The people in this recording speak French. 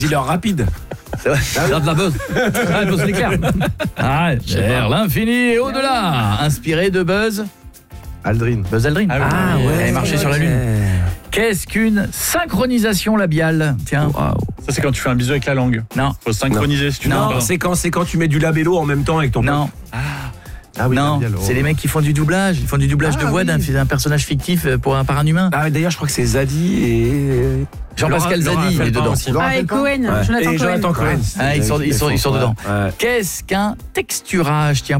Dis-leur rapide. C'est vrai. Grave la buzz. Ah, Buzz l'éclair. Ah, vers l'infini et au-delà. Inspiré de Buzz Aldrin. Buzz Aldrin. Ah ouais. Elle est marché sur la Lune. Qu'est-ce qu'une synchronisation labiale? Tiens. Wow. Ça, c'est quand tu fais un bisou avec la langue. Non. Faut synchroniser si tu veux. Non. pas. C'est quand tu mets du labello en même temps avec ton Non. Ah oui, Non, labial, oh. c'est les mecs qui font du doublage. Ils font du doublage de voix d'un personnage fictif par un humain. Ah d'ailleurs, je crois que c'est Zadie et Jean-Pascal Laura Zadie, il est Felpin dedans. aussi. Ah, et Cohen, Ouais. Jonathan Et Cohen. Jonathan Cohen. Ah, ils sont dedans. Ouais. Qu'est-ce qu'un texturage? Tiens.